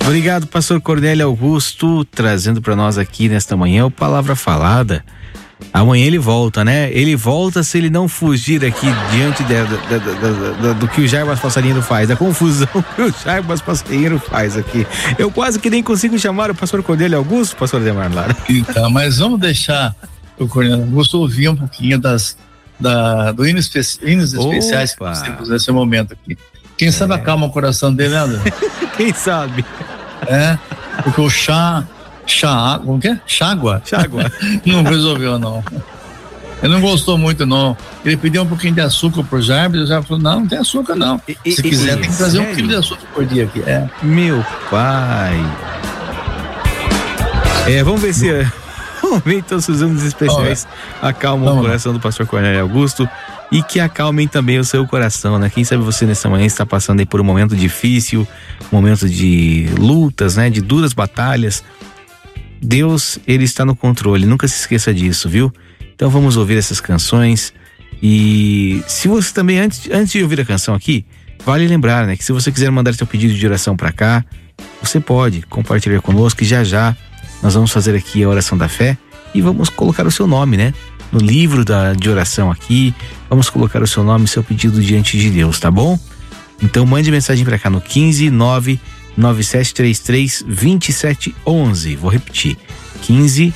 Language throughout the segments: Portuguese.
Obrigado, pastor Cornélio Augusto, trazendo para nós aqui nesta manhã o Palavra Falada. Amanhã ele volta, né? Ele volta se ele não fugir aqui diante do que o Jarbas Passarinheiro faz, da confusão que o Jarbas Passarinheiro faz aqui. Eu quase que nem consigo chamar o pastor Cornélio Augusto, pastor Ademar Lara. Então, mas vamos deixar o Cornélio Augusto ouvir um pouquinho hinos especiais que nós temos nesse momento aqui. Quem sabe acalma o coração dele, né, André? Quem sabe? Porque o como que é? Chágua não resolveu, não. Ele não gostou muito, não. Ele pediu um pouquinho de açúcar pro Jarbas, e o Jarbas falou, não tem açúcar, não. Se quiser, tem que trazer sério? 1 quilo de açúcar por dia aqui. Meu pai. Vamos ver se... Vamos ver então se os hinos especiais acalmam o coração do pastor Cornélio Augusto e que acalmem também o seu coração, né? Quem sabe você nessa manhã está passando aí por um momento difícil, um momento de lutas, né? De duras batalhas. Deus, ele está no controle, nunca se esqueça disso, viu? Então vamos ouvir essas canções e se você também, antes de ouvir a canção aqui, vale lembrar, né? Que se você quiser mandar seu pedido de oração para cá, você pode compartilhar conosco e já nós vamos fazer aqui a oração da fé e vamos colocar o seu nome, né? No livro de oração aqui, vamos colocar o seu nome e seu pedido diante de Deus, tá bom? Então mande mensagem para cá no 15 99733 2711. Vou repetir: 15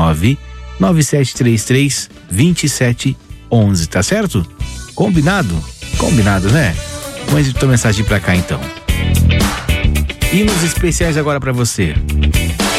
99733 2711, tá certo? Combinado? Combinado, né? Mande tua mensagem para cá então. Hinos especiais agora para você.